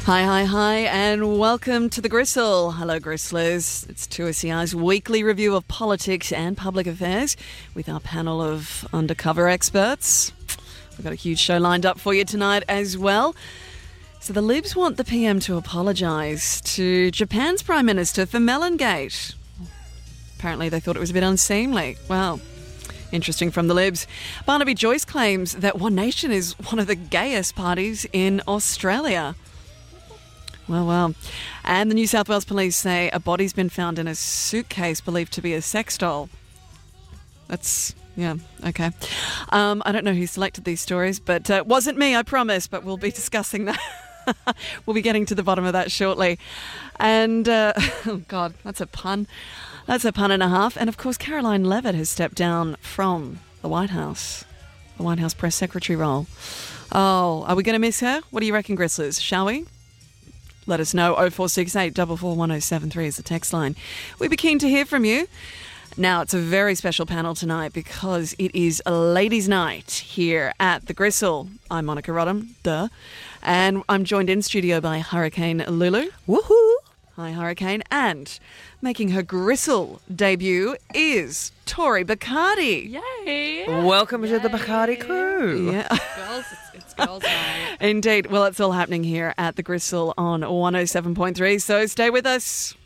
Hi, and welcome to The Gristle. Hello, Gristlers. It's 2SER's weekly review of politics and public affairs with our panel of undercover experts. We've got a huge show lined up for you tonight as well. So the Libs want the PM to apologise to Japan's Prime Minister for Melongate. Apparently they thought it was a bit unseemly. Well, interesting from the Libs. Barnaby Joyce claims that One Nation is one of the gayest parties in Australia. Well. And the New South Wales Police say a body's been found in a suitcase believed to be a sex doll. Okay. I don't know who selected these stories, but it wasn't me, I promise, but we'll be discussing that. We'll be getting to the bottom of that shortly. And, oh God, that's a pun. That's a pun and a half. And, of course, Caroline Levitt has stepped down from the White House press secretary role. Oh, are we going to miss her? What do you reckon, Gristlers? Shall we? Let us know. 0468 441073 is the text line. We'd be keen to hear from you. Now, it's a very special panel tonight because it is a ladies' night here at The Gristle. I'm Monica Rodham, and I'm joined in studio by Hurricane Lulu. Woohoo! Hi, Hurricane. And making her Gristle debut is Tori Bacardi. Yay! Welcome to the Bacardi crew. Yeah. Girls, it's girls' night. Indeed. Well, it's all happening here at The Gristle on 107.3, so stay with us.